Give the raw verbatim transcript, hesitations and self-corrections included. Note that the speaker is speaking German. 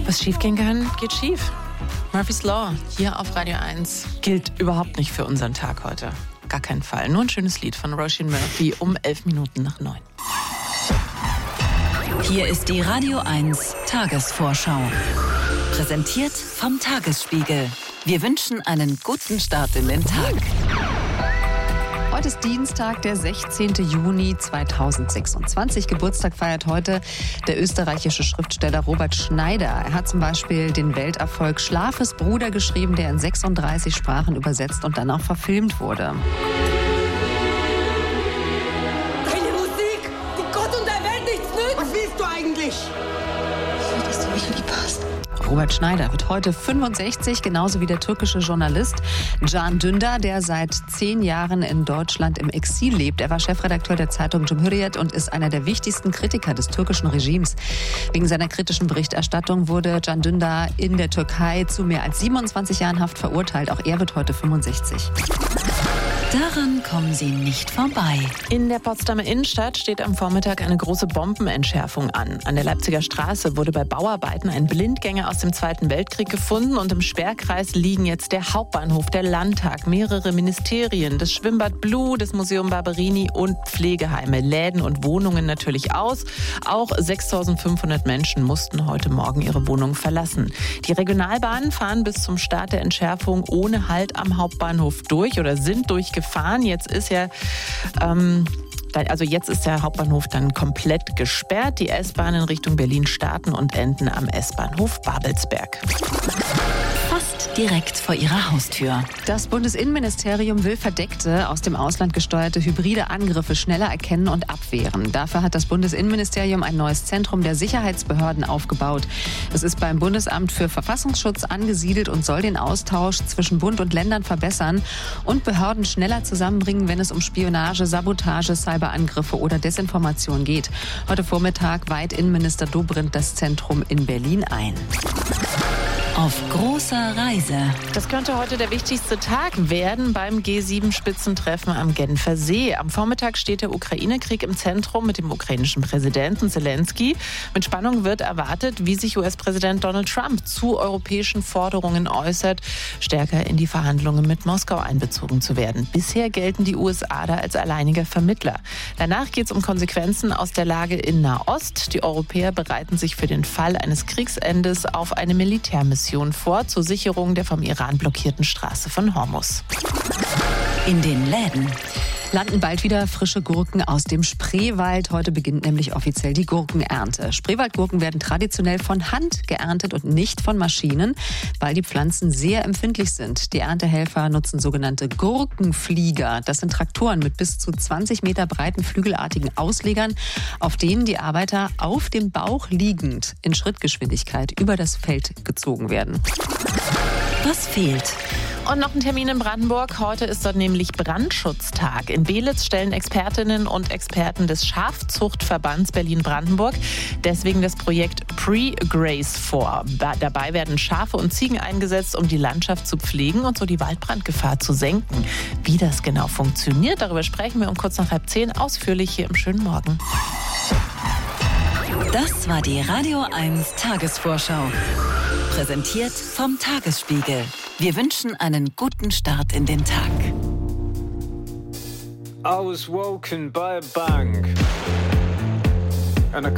Was schiefgehen kann, geht schief. Murphy's Law hier auf Radio eins gilt überhaupt nicht für unseren Tag heute. Gar keinen Fall. Nur ein schönes Lied von Roisin Murphy um elf Minuten nach neun. Hier ist die Radio eins Tagesvorschau. Präsentiert vom Tagesspiegel. Wir wünschen einen guten Start in den Tag. Heute ist Dienstag, der sechzehnten Juni zweitausendsechsundzwanzig. Geburtstag feiert heute der österreichische Schriftsteller Robert Schneider. Er hat zum Beispiel den Welterfolg Schlafes Bruder geschrieben, der in sechsunddreißig Sprachen übersetzt und dann auch verfilmt wurde. Deine Musik, die Gott und der Welt nichts nützt. Was willst du eigentlich? Ich will, dass du mich lieb hast. Robert Schneider wird heute fünfundsechzig, genauso wie der türkische Journalist Can Dündar, der seit zehn Jahren in Deutschland im Exil lebt. Er war Chefredakteur der Zeitung Cumhuriyet und ist einer der wichtigsten Kritiker des türkischen Regimes. Wegen seiner kritischen Berichterstattung wurde Can Dündar in der Türkei zu mehr als siebenundzwanzig Jahren Haft verurteilt. Auch er wird heute fünfundsechzig. Daran kommen Sie nicht vorbei. In der Potsdamer Innenstadt steht am Vormittag eine große Bombenentschärfung an. An der Leipziger Straße wurde bei Bauarbeiten ein Blindgänger aus dem Zweiten Weltkrieg gefunden und im Sperrkreis liegen jetzt der Hauptbahnhof, der Landtag, mehrere Ministerien, das Schwimmbad Blue, das Museum Barberini und Pflegeheime, Läden und Wohnungen natürlich aus. Auch sechstausendfünfhundert Menschen mussten heute Morgen ihre Wohnung verlassen. Die Regionalbahnen fahren bis zum Start der Entschärfung ohne Halt am Hauptbahnhof durch oder sind durchgefahren. Jetzt ist ja, ähm, also jetzt ist der Hauptbahnhof dann komplett gesperrt. Die S-Bahnen Richtung Berlin starten und enden am S-Bahnhof Babelsberg. Fast direkt vor Ihrer Haustür. Das Bundesinnenministerium will verdeckte, aus dem Ausland gesteuerte hybride Angriffe schneller erkennen und abwehren. Dafür hat das Bundesinnenministerium ein neues Zentrum der Sicherheitsbehörden aufgebaut. Es ist beim Bundesamt für Verfassungsschutz angesiedelt und soll den Austausch zwischen Bund und Ländern verbessern und Behörden schneller zusammenbringen, wenn es um Spionage, Sabotage, Cyberangriffe oder Desinformation geht. Heute Vormittag weiht Innenminister Dobrindt das Zentrum in Berlin ein. Auf großer Reise. Das könnte heute der wichtigste Tag werden beim G sieben Spitzentreffen am Genfer See. Am Vormittag steht der Ukraine-Krieg im Zentrum mit dem ukrainischen Präsidenten Zelensky. Mit Spannung wird erwartet, wie sich U S-Präsident Donald Trump zu europäischen Forderungen äußert, stärker in die Verhandlungen mit Moskau einbezogen zu werden. Bisher gelten die U S A da als alleiniger Vermittler. Danach geht es um Konsequenzen aus der Lage in Nahost. Die Europäer bereiten sich für den Fall eines Kriegsendes auf eine Militärmission vor zur Sicherung der vom Iran blockierten Straße von Hormuz. In den Läden Landen bald wieder frische Gurken aus dem Spreewald. Heute beginnt nämlich offiziell die Gurkenernte. Spreewaldgurken werden traditionell von Hand geerntet und nicht von Maschinen, weil die Pflanzen sehr empfindlich sind. Die Erntehelfer nutzen sogenannte Gurkenflieger. Das sind Traktoren mit bis zu zwanzig Meter breiten flügelartigen Auslegern, auf denen die Arbeiter auf dem Bauch liegend in Schrittgeschwindigkeit über das Feld gezogen werden. Was fehlt? Und noch ein Termin in Brandenburg. Heute ist dort nämlich Brandschutztag. In Belitz stellen Expertinnen und Experten des Schafzuchtverbands Berlin-Brandenburg deswegen das Projekt Pre-Graze vor. Dabei werden Schafe und Ziegen eingesetzt, um die Landschaft zu pflegen und so die Waldbrandgefahr zu senken. Wie das genau funktioniert, darüber sprechen wir um kurz nach halb zehn ausführlich hier im schönen Morgen. Das war die Radio eins Tagesvorschau. Präsentiert vom Tagesspiegel. Wir wünschen einen guten Start in den Tag. I was woken by a bang and a